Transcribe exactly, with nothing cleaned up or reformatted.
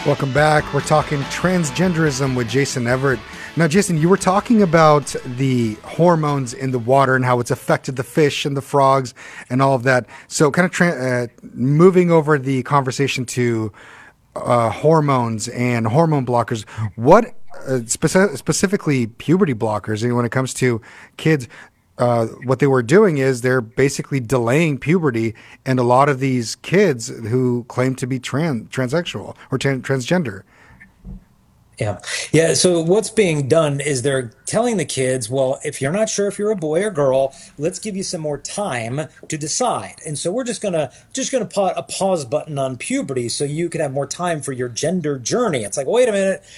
Welcome back. We're talking transgenderism with Jason Everett. Now, Jason, you were talking about the hormones in the water and how it's affected the fish and the frogs and all of that. So, kind of tra- uh, moving over the conversation to uh, hormones and hormone blockers. What uh, speci- specifically puberty blockers? And when it comes to kids, uh, what they were doing is they're basically delaying puberty, and a lot of these kids who claim to be trans transsexual or tran- transgender. Yeah. Yeah. So what's being done is they're telling the kids, well, if you're not sure if you're a boy or girl, let's give you some more time to decide. And so we're just gonna just gonna put a pause button on puberty so you can have more time for your gender journey. It's like, wait a minute,